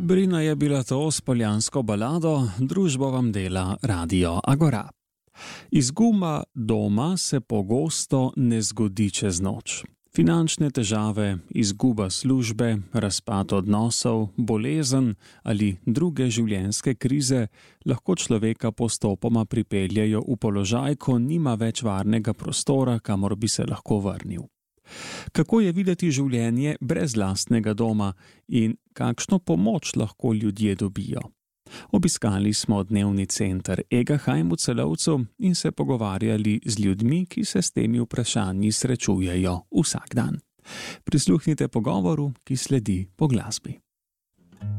Brina je bila to s poljansko balado, družbo vam dela Radio Agora. Izguba doma se pogosto ne zgodi čez noč. Finančne težave, izguba službe, razpad odnosov, bolezen ali druge življenjske krize lahko človeka postopoma pripeljejo v položaj, ko nima več varnega prostora, kamor bi se lahko vrnil. Kako je videti življenje brez lastnega doma in kakšno pomoč lahko ljudje dobijo? Obiskali smo dnevni center Egaheim v Celovcu in se pogovarjali z ljudmi, ki se s temi vprašanji srečujejo vsak dan. Prisluhnite pogovoru, ki sledi po glasbi.